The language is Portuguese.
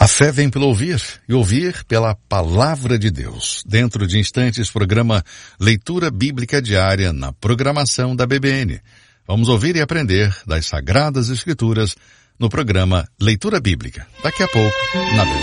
A fé vem pelo ouvir, e ouvir pela Palavra de Deus. Dentro de instantes, programa Leitura Bíblica Diária na programação da BBN. Vamos ouvir e aprender das Sagradas Escrituras no programa Leitura Bíblica. Daqui a pouco, na BBN.